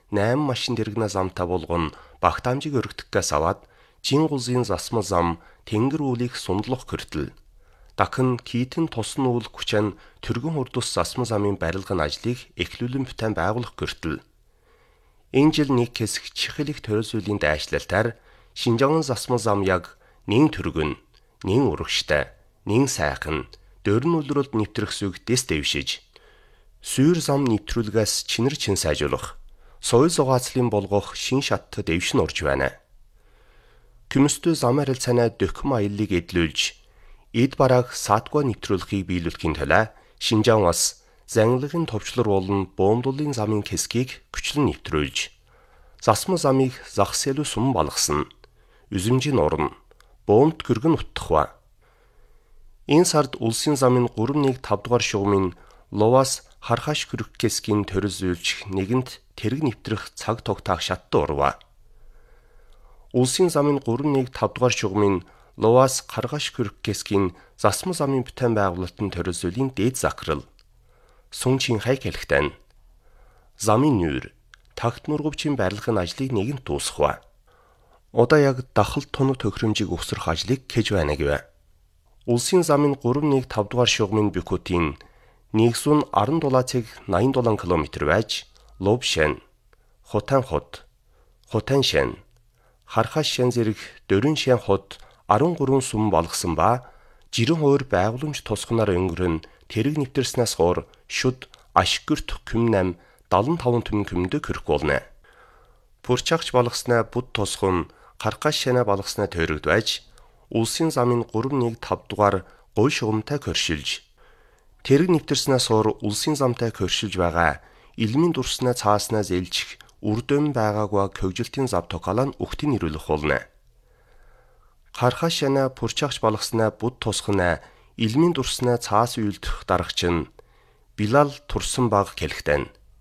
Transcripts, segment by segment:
8 машин дэргнэ замтай болгон багтаамжиг өргөдөхгээс аваад жин гузын засмал зам тэнгэр үүлийг сундлах хүртэл дахин китэн тусан үйл хүчэн түргэн хурдус засмал замын барилгын ажлыг эхлүүлэн бүтээн байгуулах хүртэл энэ жил нэг хэсэг чихэлх төрөлсөлийн дайшлалтаар Шинжаан засмал зам яг нэн түргэн, нэн урагштай, нэн сайхан дөрн үлрэлд нэвтрэх зүг дэс дэвшиж сүйр зам нэвтрүүлгээс чинэр чин сайжруулах соёл зугаацлын болгох шин шатд дэвшин орж байна. Күмөстөө зам харилцааны дөхм аяллыг эдлүүлж эд барааг саатгүй нэвтрүүлэхийг биелүүлэхийн тулд Шинжаан бас зангилгын товчлор болон бөөмдуулын замын хэсгийг хүчлэн нэвтрүүлж засмал замыг зах зээл сум балгасан. Үзэмжийн орн бөөмт гэргэн утгахва. Энэ сард улсын замын 3.1 5 дугаар шугамын Ловас хархаш хүрэх хэсгийн төрөлзүүлж нэгэнт тэрэг нэвтрэх цаг тогтоох шатд орва. Улсын замын 3.1 5 дугаар шугамын Ловас хархаш хүрэх хэсгийн засмал замын бүтээн байгуулалтын төрөлзүүлийн дээд захирал Сун Чинхай хэлэхдээ замын нүүр тагт нургавчийн барилгын ажлыг нэгэнт дуусгав. Одоо яг дахалт тоног тохиромжийг өсгөх ажлыг хийж байна гэв. Улсын замын 3.1 5 дугаар шугамын Бекутийн нэгсүн 17 цаг 87 км байж Ловшэн, Хотанхот, Хотаншэн, Хархашэн зэрэг дөрвөн шэн хот 13 сум болгосон ба жирэн хуур байгууламж тусганаар өнгөрөн тэрэг нэвтэрснээс хойш шүд ашгүрт күм 75 түмэн күмдө хүрэх болно. Пурчаагч болгосноо буд тусган Хархаш шанаа болгосноо тойрогд байж улсын замын 3.1 5 дугаар гой шугамтай коршилж тэрэг нэвтэрснээс хойш улсын замтай коршилж байгаа илмийн дурснаа цааснаа зээлжих үрдэм байгаагүй хөгжилтийн зав токолон өгтийн нэрүүлэх болно. Хархаш шанаа пурчаагч болгосноо буд тусгана илмийн дурснаа цаас үйлдэх дарагчин Билал турсан баг хэлэхдээ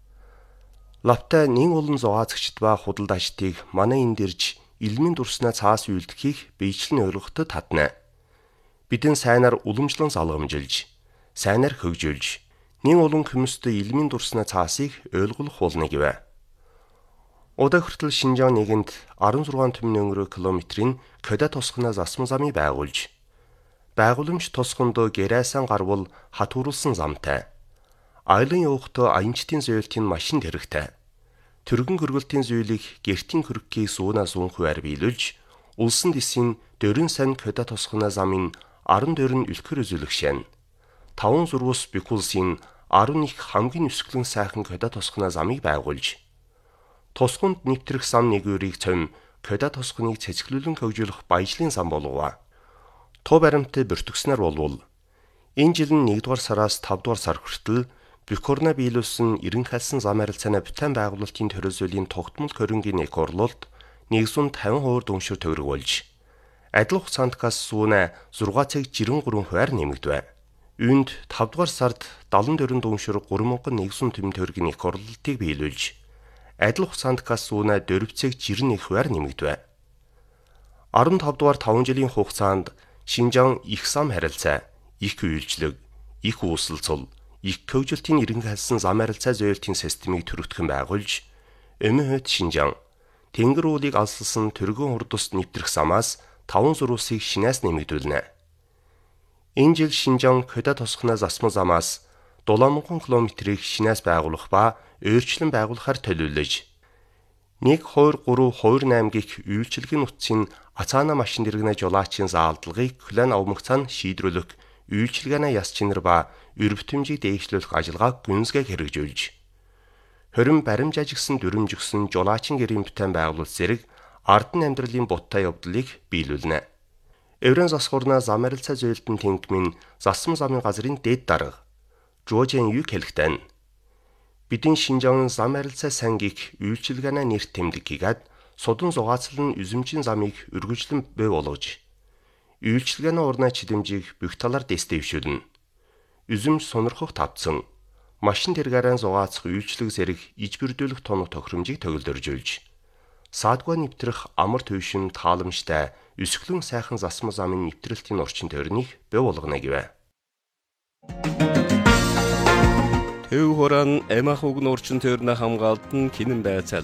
лавтай нэн олон зугаацагчд ба худалдаачдыг манай энд ирж илмийн дурснаа цаас үйлдэхийг биечлэн ойлгоход татна. Бидэн сайнаар уламжлан залгамжилж, сайнаар хөгжүүлж, нэн олон хүмүүстээ илмийн дурснаа цаасыг ойлгох болно гэв. Удаа хүртэл Шинжаан нэгэнд 16 түмэн өнгөрөө километрийн Кода тусганаа засмал замыг байгуулж, байгууламж тусганд гэрээсэн гарвал хатууруулсан замтай. Аялан явахдаа аянчдын зөөлтийн машин тэрэгтэй. Түргэн хөргөлтийн зөөлийг гэртийн хөргөгийг суунаас уун хуваар биелүүлж, улсын дэсийн дөрөн сан Кода тусганаа замын 14 үлгэр үзүүлэх шин. 5 зурвас Бекулсын 11 хамгийн өсгөлэн сайхан Кода тусганаа замыг байгуулж, тусганд нэвтрэх зам нэгүрийг цом Кода тусганыг цэцгэлүүлэн хөгжүүлэх баяжлын зам болгов. Туу баримттай бүртгэснээр болвол энэ жил 1 дугаар сараас 5 дугаар сар хүртэл Бюкорна биелүүлсэн эрен халсан зам харилцааны бүтээн байгуулалтын төрөлзөөлийн тогтмол хөрөнгийн эко орлолт 150% дүншир төгрөг болж адил хугацаанд сууна 6 цаг 93% нэмэгдэв. Үүнд 5 дугаар сард 74 дүншир 3100 түмэн төгрөгийн эко орлолтыг биелүүлж адил хугацаанд сууна 4 цаг 91% нэмэгдэв. 15 дугаар 5 жилийн хугацаанд Шинжаан их зам харилцаа, их үйлчлэг, их үүсэлцэл, их хөгжилтийн эрен халсан зам харилцаа зөөлтийн системийг төрөгдөхөн байгуулж, өмнөд Шинжаан тэнгэр уулыг алсалсан түргэн хурдус нэвтрэх замаас 5 зурвасыг шинээс нэмэгдүүлнэ. Энэ жил Шинжаан Кода тусганаа засмал замаас 7,000 км-ийг шинээс байгуулах ба өөрчлөн байгуулахаар төлөвлөж 1-2-3-2-8 гих үйлчилгээний утсын Ацаана машин дэргэнэ жолаачийн заалдлагыг Клан авмагцаанд шийдрүүлэх үйлчилгээний яс чинэр ба өрөвтөмжийг дэвшлүүлэх ажиллагааг гүнзгий хэрэгжүүлж хорин баримж ажигсан дүрмжигсэн жолаачин гэрийн бүтээн байгуулалт зэрэг ардын амьдралын буттай явдлыг биелүүлнэ. Еврен засгуурна зам харилцаа зөөлтөн тэнгмийн засмал замын газрын дээд дарга Жожен Ю хэлэхдээ бидэн Шинжаан зам харилцаа сангийг үйлчилгээний нэрт тэмдэг хийгээд судан зугаацлан үзэмжийн замыг өргөжлөн бий болгож үйлчилгээний урнаа чидэмжийг бүх талаар дэвшүүлнэ. Үзэмж сонирхох тавцсан машин тэргаараа зугаацах үйлчлэг зэрэг иж бэрдүүлэх тоног тохиромжийг төгөлдөржүүлж саадгүй нэвтрэх амар төвшин тааламжтай өсгөлөн сайхан засмал замын нэвтрэлтийн орчин тойрныг бий болгоно гэв. Төв хорон эмах уг нурчин тойрны хамгаалт нь хинэн байцаал